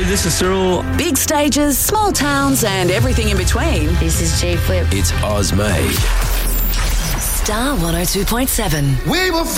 this is Cyril. Big stages, small towns, and everything in between. This is J Flip. It's Ozmade. Star 102.7. We were